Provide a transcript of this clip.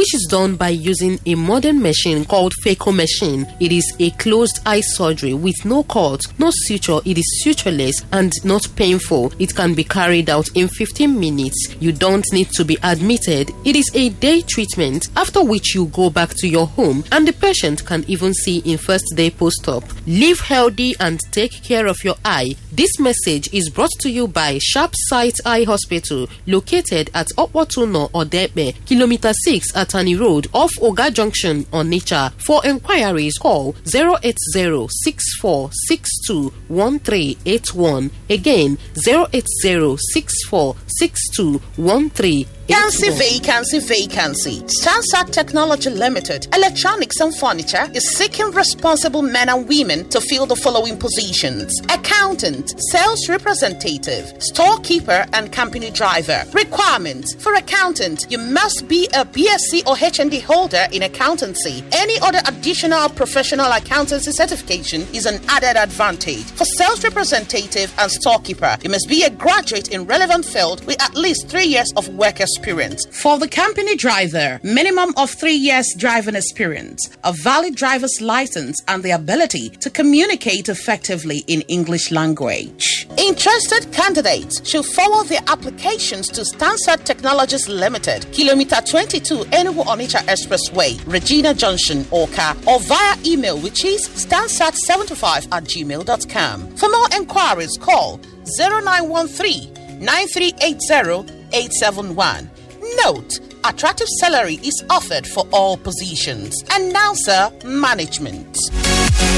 which is done by using a modern machine called phaco machine. It is a closed eye surgery with no cut, no suture. It is sutureless and not painful. It can be carried out in 15 minutes. You don't need to be admitted. It is a day treatment, after which you go back to your home and the patient can even see in first day post-op. Live healthy and take care of your eye. This message is brought to you by Sharp Sight Eye Hospital, located at Opotuno Odepe, Kilometer 6 Atani Road, off Oga Junction, Onitsha. For inquiries, call 08064621381. Again, 08064621381. Vacancy. Stansat Technology Limited, Electronics and Furniture is seeking responsible men and women to fill the following positions: accountant, sales representative, storekeeper, and company driver. Requirements: for accountant, you must be a BSc or HND holder in accountancy. Any other additional professional accountancy certification is an added advantage. For sales representative and storekeeper, you must be a graduate in relevant field with at least 3 years of work experience. For the company driver, minimum of 3 years driving experience, a valid driver's license, and the ability to communicate effectively in English language. Interested candidates should forward their applications to Stansat Technologies Limited, Kilometer 22 Enugu Onitsha Expressway, Regina Junction, Oka, or via email, which is stansat75@gmail.com. For more enquiries, call 0913 9380 871. Note: attractive salary is offered for all positions. Announcer management.